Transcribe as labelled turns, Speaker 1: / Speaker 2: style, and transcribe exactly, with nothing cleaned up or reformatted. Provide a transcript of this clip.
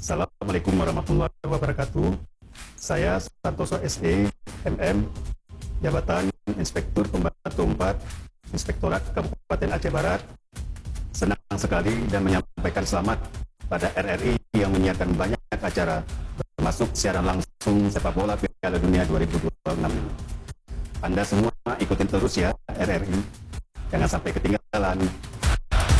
Speaker 1: Assalamualaikum warahmatullahi wabarakatuh. Saya Santoso S E M M, Jabatan Inspektur Pembantu empat, Inspektorat Kabupaten Aceh Barat. Senang sekali dan menyampaikan selamat pada R R I yang menyiarkan banyak acara, termasuk siaran langsung sepak bola Piala Dunia dua ribu dua puluh enam. Anda semua ikutin terus ya R R I, jangan sampai ketinggalan.